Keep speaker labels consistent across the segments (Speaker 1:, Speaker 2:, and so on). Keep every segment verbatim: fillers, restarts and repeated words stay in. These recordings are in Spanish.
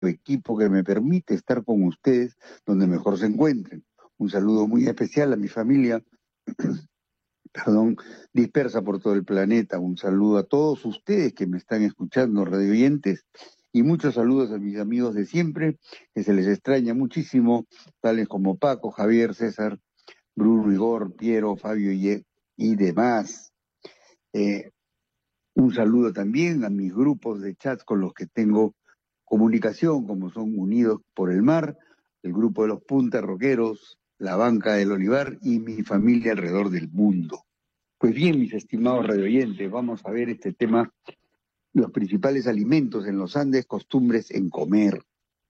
Speaker 1: equipo que me permite estar con ustedes donde mejor se encuentren. Un saludo muy especial a mi familia, perdón, dispersa por todo el planeta. Un saludo a todos ustedes que me están escuchando, radioyentes, y muchos saludos a mis amigos de siempre, que se les extraña muchísimo, tales como Paco, Javier, César, Bruno, Igor, Piero, Fabio y, y demás. Eh, un saludo también a mis grupos de chats con los que tengo comunicación, como son Unidos por el Mar, el grupo de los Puntas Roqueros, la Banca del Olivar y mi familia alrededor del mundo. Pues bien, mis estimados radioyentes, vamos a ver este tema, los principales alimentos en los Andes, costumbres en comer.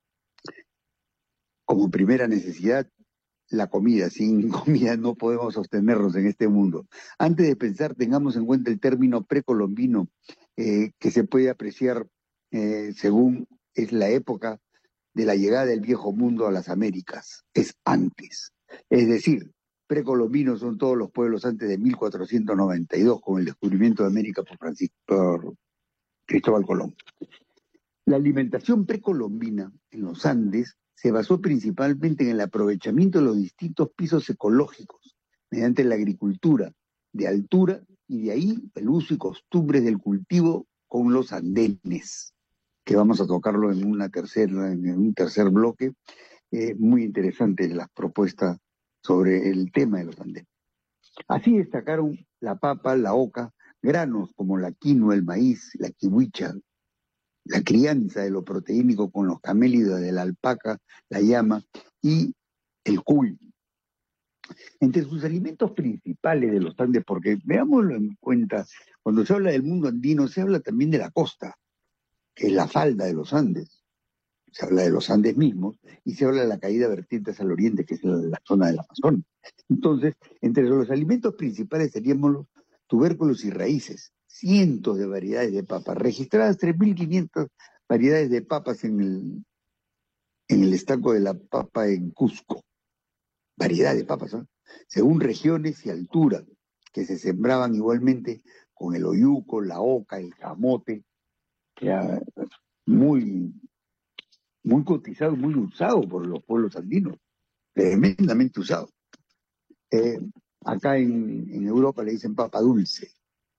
Speaker 1: Como primera necesidad, la comida. Sin comida no podemos sostenernos en este mundo. Antes de pensar, tengamos en cuenta el término precolombino, eh, que se puede apreciar eh, según es la época de la llegada del viejo mundo a las Américas. Es antes. Es decir, precolombinos son todos los pueblos antes de mil cuatrocientos noventa y dos, con el descubrimiento de América por, Francisco, por Cristóbal Colón. La alimentación precolombina en los Andes se basó principalmente en el aprovechamiento de los distintos pisos ecológicos mediante la agricultura de altura y de ahí el uso y costumbres del cultivo con los andenes, que vamos a tocarlo en, una tercera, en un tercer bloque. Eh, muy interesante las propuestas sobre el tema de los andenes. Así destacaron la papa, la oca, granos como la quinoa, el maíz, la kiwicha, la crianza de lo proteínico con los camélidos de la alpaca, la llama y el cuy. Entre sus alimentos principales de los Andes, porque veámoslo en cuenta, cuando se habla del mundo andino, se habla también de la costa, que es la falda de los Andes. Se habla de los Andes mismos y se habla de la caída vertientes al oriente, que es la, la zona del Amazonas. Entonces, entre los alimentos principales seríamos los tubérculos y raíces, cientos de variedades de papas, registradas tres mil quinientas variedades de papas en el, en el estanco de la papa en Cusco. Variedad de papas, ¿eh? Según regiones y altura, que se sembraban igualmente con el oyuco, la oca, el camote, que era muy, muy cotizado, muy usado por los pueblos andinos, tremendamente usado. Eh, acá en, en Europa le dicen papa dulce.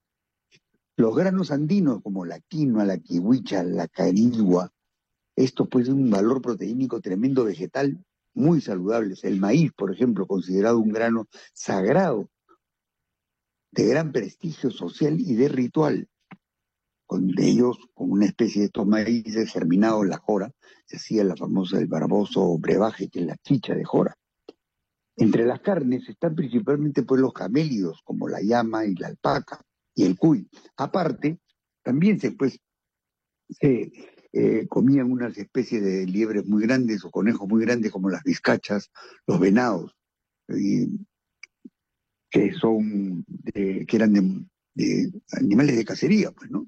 Speaker 1: Los granos andinos como la quinoa, la kiwicha, la carigua, esto pues es un valor proteínico tremendo vegetal, muy saludable. El maíz, por ejemplo, considerado un grano sagrado, de gran prestigio social y de ritual. Con ellos, con una especie de estos maíces germinados, la jora, se hacía la famosa el barboso brebaje, que es la chicha de jora. Entre las carnes están principalmente pues los camélidos, como la llama y la alpaca, y el cuy. Aparte, también se, pues, se eh, comían unas especies de liebres muy grandes o conejos muy grandes, como las vizcachas, los venados, y, que son de, que eran de, de animales de cacería, pues, ¿no?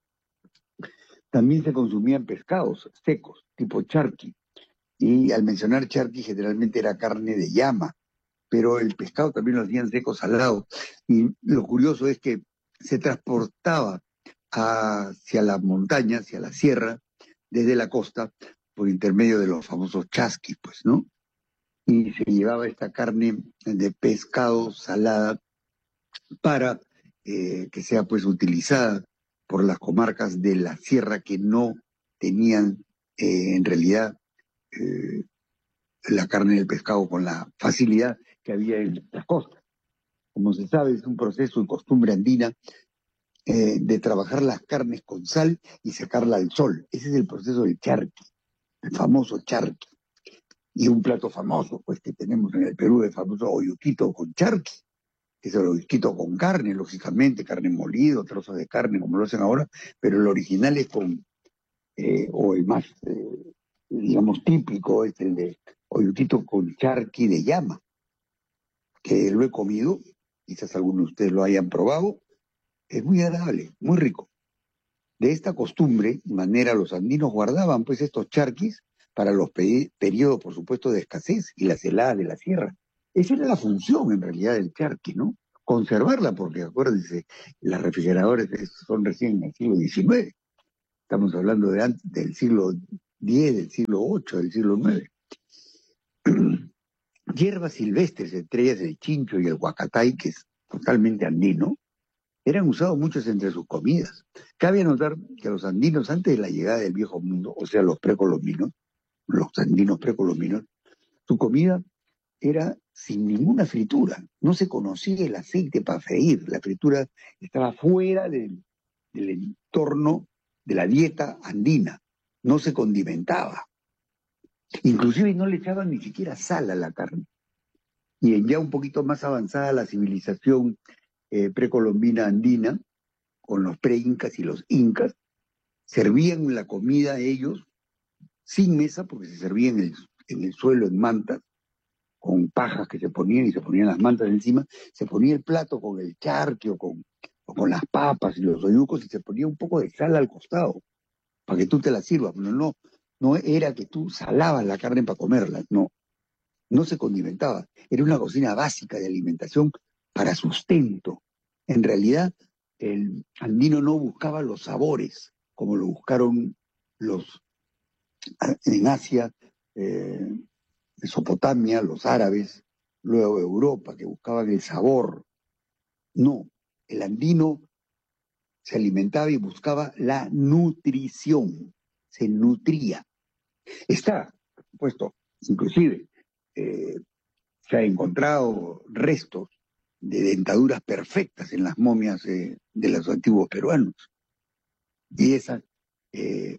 Speaker 1: También se consumían pescados secos, tipo charqui, y al mencionar charqui generalmente era carne de llama, pero el pescado también lo hacían seco, salado. Y lo curioso es que se transportaba hacia la montaña, hacia la sierra, desde la costa, por intermedio de los famosos chasquis, pues, ¿no? Y se llevaba esta carne de pescado salada para eh, que sea pues utilizada por las comarcas de la sierra que no tenían eh, en realidad eh, la carne del pescado con la facilidad que había en las costas. Como se sabe, es un proceso y costumbre andina eh, de trabajar las carnes con sal y sacarla al sol. Ese es el proceso del charqui, el famoso charqui. Y un plato famoso, pues, que tenemos en el Perú, el famoso oyuquito con charqui, que es el oyuquito con carne, lógicamente, carne molida, trozos de carne, como lo hacen ahora, pero el original es con, eh, o el más, eh, digamos, típico, es el de oyuquito con charqui de llama, que lo he comido, quizás algunos de ustedes lo hayan probado, es muy agradable, muy rico. De esta costumbre y manera los andinos guardaban pues estos charquis para los pe periodos, por supuesto, de escasez y las heladas de la sierra. Esa era la función en realidad del charqui, ¿no? Conservarla, porque acuérdense, las refrigeradoras son recién en el siglo diecinueve. Estamos hablando de antes, del siglo diez, del siglo ocho, del siglo nueve. Hierbas silvestres, entre ellas el chincho y el huacatay, que es totalmente andino, eran usados muchos entre sus comidas. Cabe anotar que los andinos, antes de la llegada del viejo mundo, o sea, los precolombinos, los andinos precolombinos, su comida era sin ninguna fritura. No se conocía el aceite para freír. La fritura estaba fuera del, del entorno de la dieta andina. No se condimentaba. Inclusive no le echaban ni siquiera sal a la carne. Y en ya un poquito más avanzada la civilización eh, precolombina andina, con los pre-incas y los incas, servían la comida ellos sin mesa, porque se servía en el, en el suelo, en mantas, con pajas que se ponían y se ponían las mantas encima, se ponía el plato con el charque o con, o con las papas y los oyucos y se ponía un poco de sal al costado para que tú te la sirvas. No, no, no era que tú salabas la carne para comerla, no, no se condimentaba. Era una cocina básica de alimentación para sustento. En realidad, el andino no buscaba los sabores como lo buscaron los en Asia, eh, Mesopotamia, los árabes, luego Europa, que buscaban el sabor. No, el andino se alimentaba y buscaba la nutrición, se nutría. Está, por supuesto, inclusive eh, se han encontrado restos de dentaduras perfectas en las momias eh, de los antiguos peruanos. Y esa eh,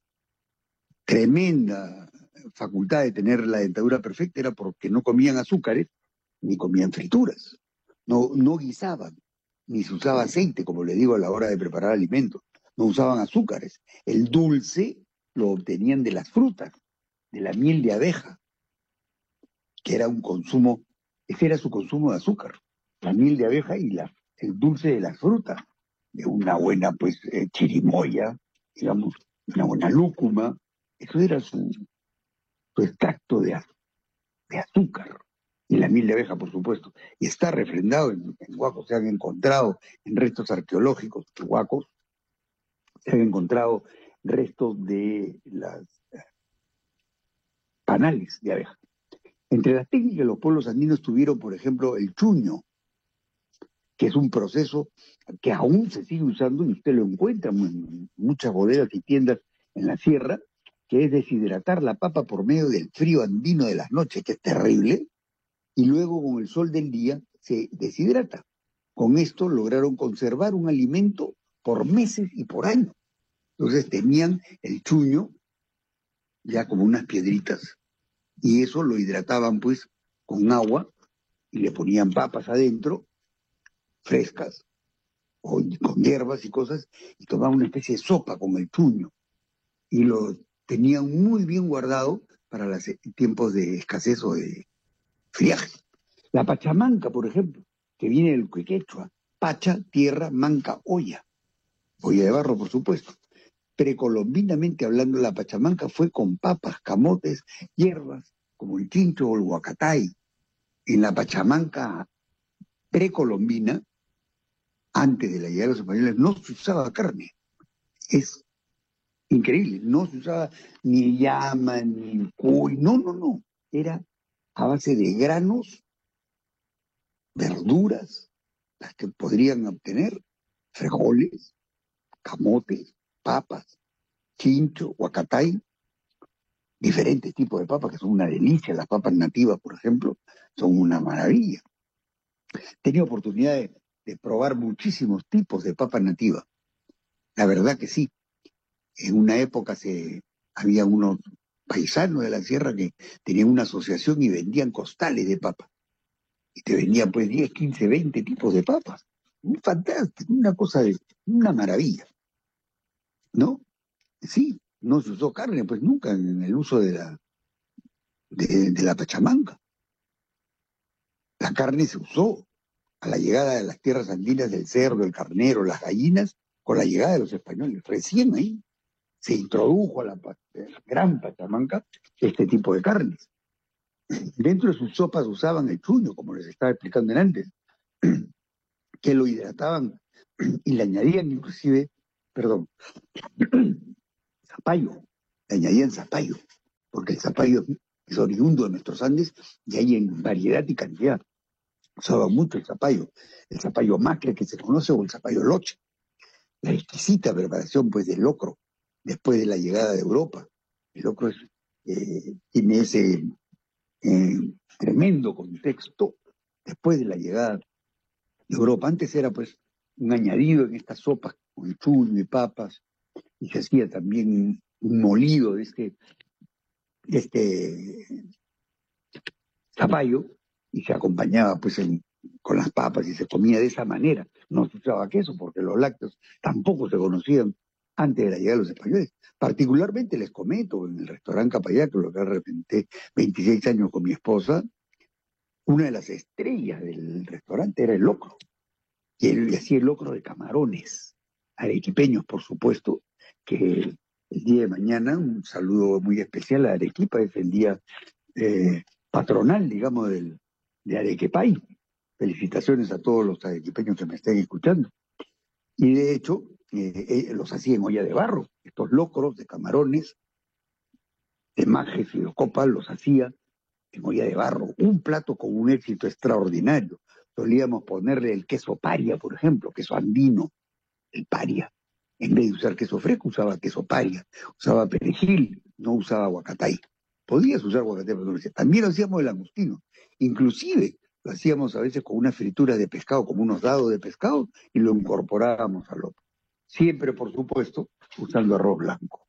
Speaker 1: tremenda facultad de tener la dentadura perfecta era porque no comían azúcares ni comían frituras, no, no guisaban, ni se usaba aceite, como le digo a la hora de preparar alimentos, no usaban azúcares. El dulce lo obtenían de las frutas, de la miel de abeja, que era un consumo, ese era su consumo de azúcar, la miel de abeja y la, el dulce de las frutas, de una buena pues eh, chirimoya, digamos, una buena lúcuma, eso era su, su extracto de, de azúcar. Y la miel de abeja, por supuesto. Y está refrendado en, en Huacos. Se han encontrado en restos arqueológicos de Huacos, se han encontrado restos de las panales de abeja. Entre las técnicas los pueblos andinos tuvieron, por ejemplo, el chuño, que es un proceso que aún se sigue usando y usted lo encuentra en muchas bodegas y tiendas en la sierra, que es deshidratar la papa por medio del frío andino de las noches, que es terrible, y luego con el sol del día se deshidrata. Con esto lograron conservar un alimento por meses y por años. Entonces tenían el chuño ya como unas piedritas y eso lo hidrataban pues con agua y le ponían papas adentro, frescas, o con hierbas y cosas, y tomaban una especie de sopa con el chuño y lo tenían muy bien guardado para los tiempos de escasez o de friaje. La pachamanca, por ejemplo, que viene del quechua, pacha, tierra, manca, olla, olla de barro, por supuesto. Precolombinamente hablando, la pachamanca fue con papas, camotes, hierbas, como el chincho o el huacatay. En la pachamanca precolombina, antes de la llegada de los españoles, no se usaba carne. Es increíble, no se usaba ni llama, ni cuy, no, no, no. Era a base de granos, verduras, las que podrían obtener, frijoles, camotes, papas, chincho, huacatay, diferentes tipos de papas que son una delicia. Las papas nativas, por ejemplo, son una maravilla. He tenido oportunidad de, de probar muchísimos tipos de papas nativas. La verdad que sí. En una época se, había unos paisanos de la sierra que tenían una asociación y vendían costales de papas. Y te vendían pues diez, quince, veinte tipos de papas. Fantástico, una cosa de, una maravilla. ¿No? Sí, no se usó carne, pues nunca en el uso de la, de, de la pachamanca. La carne se usó a la llegada de las tierras andinas del cerdo, el carnero, las gallinas, con la llegada de los españoles. Recién ahí se introdujo a la, a la gran pachamanca este tipo de carnes. Dentro de sus sopas usaban el chuño, como les estaba explicando antes, que lo hidrataban y le añadían inclusive, perdón, zapallo. le añadían zapallo, porque el zapallo es oriundo de nuestros Andes y hay en variedad y cantidad. Usaba mucho el zapallo, el zapallo macre que se conoce o el zapallo loche, la exquisita preparación pues del locro después de la llegada de Europa. El locro es, eh, tiene ese eh, tremendo contexto después de la llegada de Europa. Antes era pues un añadido en estas sopas con chuño y papas, y se hacía también un molido de este, de este zapallo, y se acompañaba pues en, con las papas y se comía de esa manera. No se usaba queso porque los lácteos tampoco se conocían antes de la llegada de los españoles. Particularmente les comento, en el restaurante Capayá, que lo que representé veintiséis años con mi esposa, una de las estrellas del restaurante era el locro, y él hacía el locro de camarones, arequipeños por supuesto, que el día de mañana, un saludo muy especial a Arequipa, es el día eh, patronal, digamos, del, de Arequipay. Felicitaciones a todos los arequipeños que me estén escuchando. Y de hecho, eh, eh, los hacía en olla de barro. Estos locros de camarones, de majes y de copas, los hacía en olla de barro. Un plato con un éxito extraordinario. Solíamos ponerle el queso paria, por ejemplo, queso andino, el paria. En vez de usar queso fresco, usaba queso paria. Usaba perejil, no usaba aguacatay. Podías usar aguacatay, pero no lo hacía. También lo hacíamos el langostino. Inclusive lo hacíamos a veces con una fritura de pescado, como unos dados de pescado, y lo incorporábamos al otro. Siempre, por supuesto, usando arroz blanco.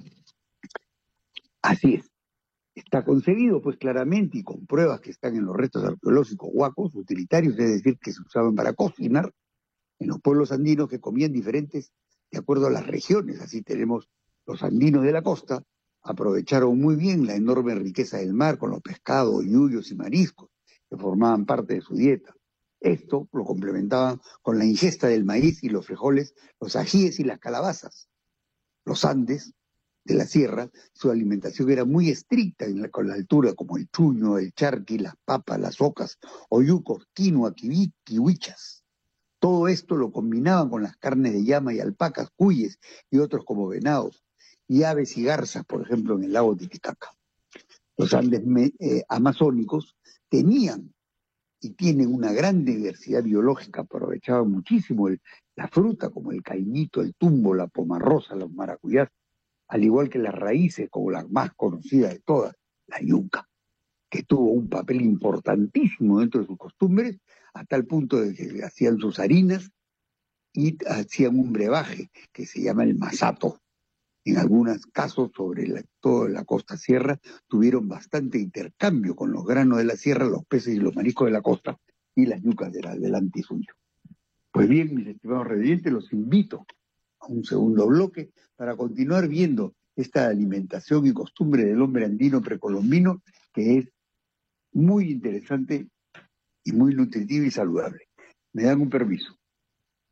Speaker 1: Así es. Está concebido, pues claramente, y con pruebas que están en los restos arqueológicos huacos, utilitarios, es decir, que se usaban para cocinar, en los pueblos andinos que comían diferentes de acuerdo a las regiones. Así tenemos los andinos de la costa, aprovecharon muy bien la enorme riqueza del mar con los pescados, yuyos y mariscos que formaban parte de su dieta. Esto lo complementaban con la ingesta del maíz y los frijoles, los ajíes y las calabazas. Los Andes de la sierra, su alimentación era muy estricta en la, con la altura, como el chuño, el charqui, las papas, las ocas, oyucos, quinoa, kiwi, kiwichas. Todo esto lo combinaban con las carnes de llama y alpacas, cuyes y otros como venados, y aves y garzas, por ejemplo, en el lago Titicaca. Los Andes eh, amazónicos tenían y tienen una gran diversidad biológica, aprovechaban muchísimo el, la fruta, como el caimito, el tumbo, la pomarrosa, los maracuyás, al igual que las raíces, como la más conocida de todas, la yuca, que tuvo un papel importantísimo dentro de sus costumbres, a tal punto de que hacían sus harinas y hacían un brebaje que se llama el masato. En algunos casos, sobre la, toda la costa sierra, tuvieron bastante intercambio con los granos de la sierra, los peces y los mariscos de la costa y las yucas de la, del antisuyo. Pues bien, mis estimados residentes, los invito a un segundo bloque para continuar viendo esta alimentación y costumbre del hombre andino precolombino, que es muy interesante y muy nutritiva y saludable. Me dan un permiso.